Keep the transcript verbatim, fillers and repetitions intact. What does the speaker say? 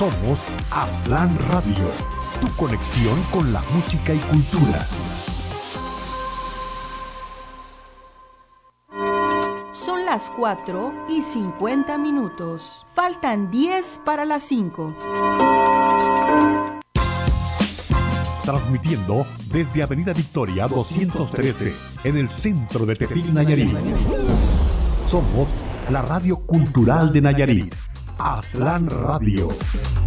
Somos Aztlán Radio, tu conexión con la música y cultura. Son las cuatro y cincuenta minutos. Faltan diez para las cinco. Transmitiendo desde Avenida Victoria doscientos trece, en el centro de Tepic, Nayarit. Somos la radio cultural de Nayarit, Aztlán Radio.